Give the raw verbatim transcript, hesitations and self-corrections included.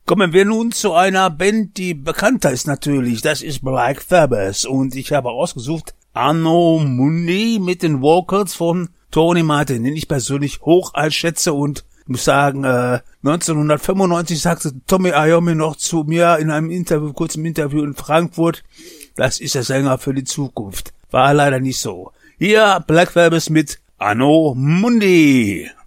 Kommen wir nun zu einer Band, die bekannter ist natürlich. Das ist Black Sabbath. Und ich habe ausgesucht Anno Mundi mit den Vocals von Tony Martin, den ich persönlich hoch einschätze. Und ich muss sagen, äh, neunzehnhundertfünfundneunzig sagte Tommy Iommi noch zu mir in einem Interview, kurzem Interview in Frankfurt, das ist der Sänger für die Zukunft. War leider nicht so. Hier Black Sabbath mit Anno Mundi.